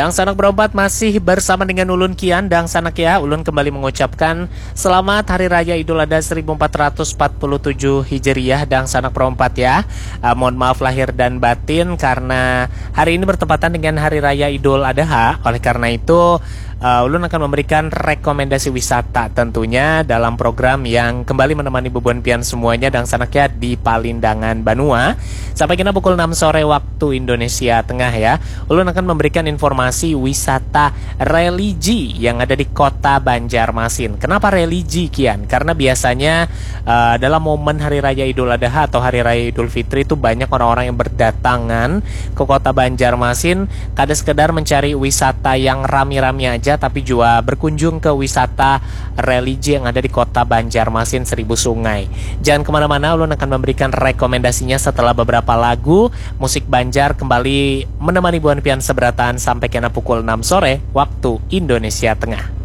Dang Sanak berempat masih bersama dengan Ulun Kian. Dang Sanak ya, Ulun kembali mengucapkan selamat Hari Raya Idul Adha 1447 Hijriah Dang Sanak berempat ya. Mohon maaf lahir dan batin karena hari ini bertepatan dengan Hari Raya Idul Adha. Oleh karena itu Ulun akan memberikan rekomendasi wisata tentunya dalam program yang kembali menemani bebuan pian semuanya Dang Sanak ya di Palindangan Banua sampai kena pukul 6 sore waktu Indonesia Tengah ya. Ulun akan memberikan informasi wisata religi yang ada di kota Banjarmasin. Kenapa religi Kian? Karena biasanya dalam momen Hari Raya Idul Adha atau Hari Raya Idul Fitri itu banyak orang-orang yang berdatangan ke kota Banjarmasin kada sekedar mencari wisata yang rame-rame aja, tapi juga berkunjung ke wisata religi yang ada di kota Banjarmasin Seribu Sungai. Jangan kemana-mana, Ulun akan memberikan rekomendasinya setelah beberapa lagu musik Banjar kembali menemani buan pian seberatan sampai kena pukul 6 sore waktu Indonesia Tengah.